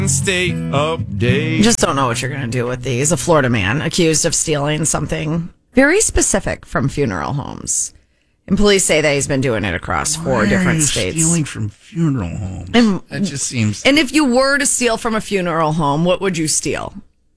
Stay update. Just don't know what you're going to do with these. A Florida man accused of stealing something very specific from funeral homes. And police say that he's been doing it across four different states. Stealing from funeral homes. That just seems. And if you were to steal from a funeral home, what would you steal?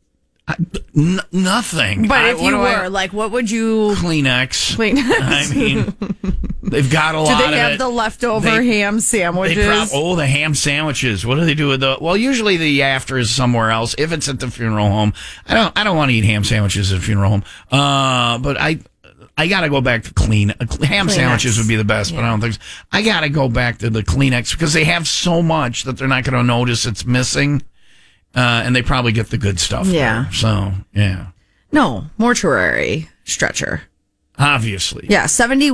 Nothing. But if you were, what would you... Kleenex. I mean, they've got a lot of it. Do they have the leftover ham sandwiches? The ham sandwiches. What do they do with the... Well, usually the after is somewhere else. If it's at the funeral home. I don't want to eat ham sandwiches at a funeral home. But I got to go back to ham sandwiches would be the best, but I don't think so. I got to go back to the Kleenex because they have so much that they're not going to notice it's missing. And they probably get the good stuff. Yeah. There. So, yeah. No, mortuary stretcher. Obviously. Yeah,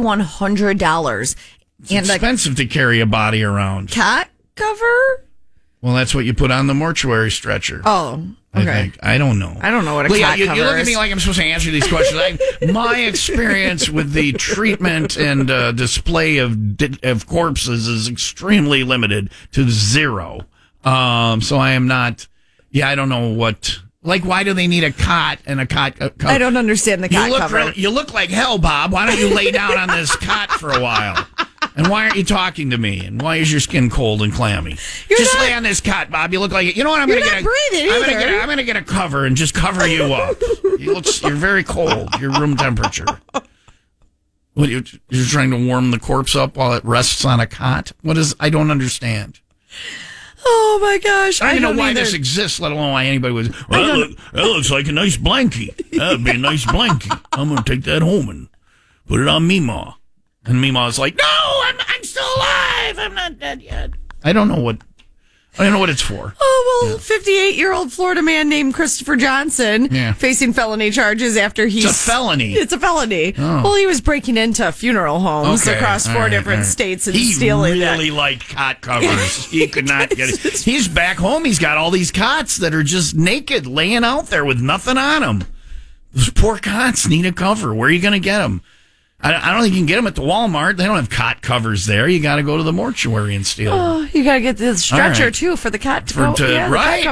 $7,100. It's expensive to carry a body around. Cat cover? Well, that's what you put on the mortuary stretcher. Oh, okay. I don't know. I don't know what a cat cover is. You look at me like I'm supposed to answer these questions. My experience with the treatment and display of corpses is extremely limited to zero. So I am not... Yeah, I don't know what... why do they need a cot and a cot cover? I don't understand the cot cover. You look like hell, Bob. Why don't you lay down on this cot for a while? And why aren't you talking to me? And why is your skin cold and clammy? Just lay on this cot, Bob. You look like... You know what? I'm going to get I'm going to get a cover and just cover you up. You're very cold. Your room temperature. What, you're trying to warm the corpse up while it rests on a cot? I don't understand. Oh my gosh! I don't know why this exists, let alone why anybody would. Well, that looks like a nice blankie. That'd be a nice blankie. I'm gonna take that home and put it on Meemaw. And Meemaw's like, "No, I'm still alive. I'm not dead yet." I don't know what it's for. Oh, well, 58-year-old Florida man named Christopher Johnson facing felony charges after It's a felony. It's a felony. Oh. Well, he was breaking into funeral homes across four different states and stealing He really liked cot covers. He could not get it. He's back home. He's got all these cots that are just naked, laying out there with nothing on them. Those poor cots need a cover. Where are you going to get them? I don't think you can get them at the Walmart. They don't have cot covers there. You got to go to the mortuary and steal them. Oh, you got to get the stretcher, too, for the cot to go. Right.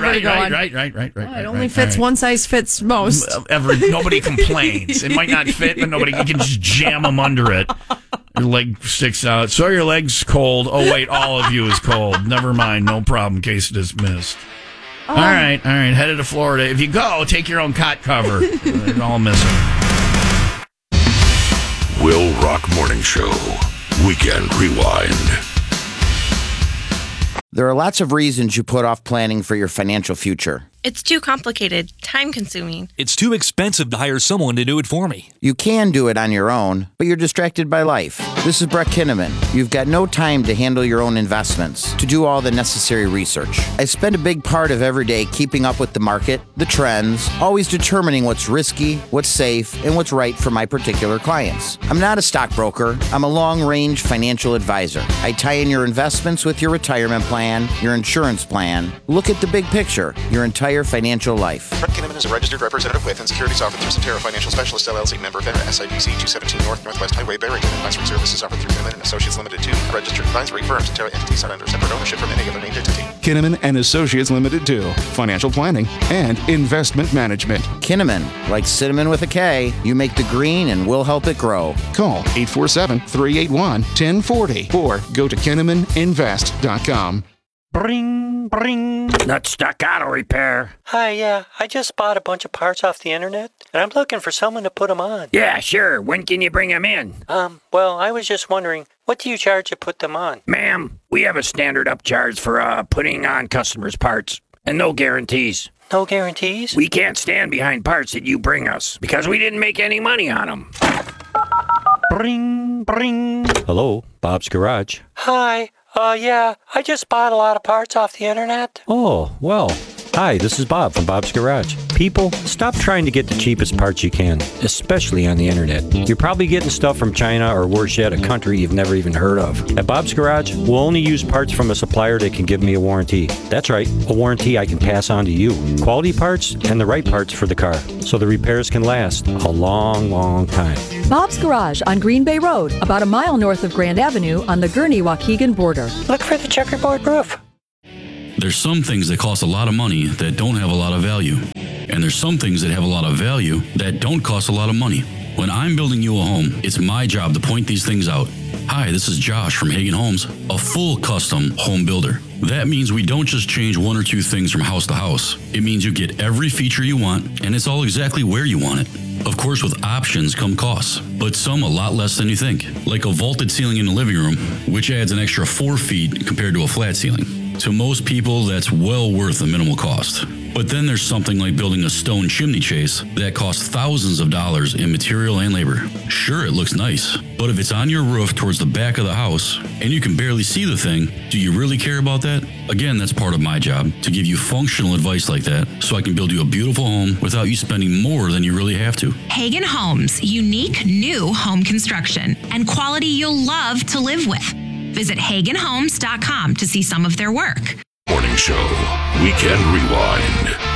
It only fits one size fits most. Nobody complains. It might not fit, but you can just jam them under it. Your leg sticks out. So your leg's cold. Oh, wait, all of you is cold. Never mind. No problem. Case dismissed. All right. Headed to Florida. If you go, take your own cot cover. They're all missing. Will Rock Morning Show. Weekend Rewind. There are lots of reasons you put off planning for your financial future. It's too complicated, time-consuming. It's too expensive to hire someone to do it for me. You can do it on your own, but you're distracted by life. This is Brett Kinnaman. You've got no time to handle your own investments, to do all the necessary research. I spend a big part of every day keeping up with the market, the trends, always determining what's risky, what's safe, and what's right for my particular clients. I'm not a stockbroker. I'm a long-range financial advisor. I tie in your investments with your retirement plan, your insurance plan. Look at the big picture, your entire financial life. Brett Kinnaman is a registered representative with and securities offered through Centera Financial Specialist LLC, member FINRA, SIPC 217 Northwest Highway, Barrington. Advisory services offered through Kinnaman and Associates Limited 2, a registered advisory firm. Centera entities are under separate ownership from any other named entity. Kinnaman and Associates Limited 2, financial planning and investment management. Kinnaman, like cinnamon with a K, you make the green and we'll help it grow. Call 847-381-1040 or go to KinnamanInvest.com. Bring, bring. Nutstuck Auto Repair. Hi, yeah. I just bought a bunch of parts off the internet, and I'm looking for someone to put them on. Yeah, sure. When can you bring them in? Well, I was just wondering, what do you charge to put them on? Ma'am, we have a standard upcharge for putting on customers' parts, and no guarantees. No guarantees? We can't stand behind parts that you bring us, because we didn't make any money on them. Bring, bring. Hello, Bob's Garage. Hi. Yeah, I just bought a lot of parts off the internet. Oh, well. Hi, this is Bob from Bob's Garage. People, stop trying to get the cheapest parts you can, especially on the internet. You're probably getting stuff from China or worse yet, a country you've never even heard of. At Bob's Garage, we'll only use parts from a supplier that can give me a warranty. That's right, a warranty I can pass on to you. Quality parts and the right parts for the car, so the repairs can last a long, long time. Bob's Garage on Green Bay Road, about a mile north of Grand Avenue on the Gurnee-Waukegan border. Look for the checkerboard roof. There's some things that cost a lot of money that don't have a lot of value. And there's some things that have a lot of value that don't cost a lot of money. When I'm building you a home, it's my job to point these things out. Hi, this is Josh from Hagen Homes, a full custom home builder. That means we don't just change one or two things from house to house. It means you get every feature you want, and it's all exactly where you want it. Of course, with options come costs, but some a lot less than you think. Like a vaulted ceiling in the living room, which adds an extra 4 feet compared to a flat ceiling. To most people, that's well worth the minimal cost. But then there's something like building a stone chimney chase that costs thousands of dollars in material and labor. Sure, it looks nice, but if it's on your roof towards the back of the house and you can barely see the thing, do you really care about that? Again, that's part of my job, to give you functional advice like that so I can build you a beautiful home without you spending more than you really have to. Hagen Homes, unique new home construction and quality you'll love to live with. Visit HagenHomes.com to see some of their work. Morning Show, Weekend Rewind.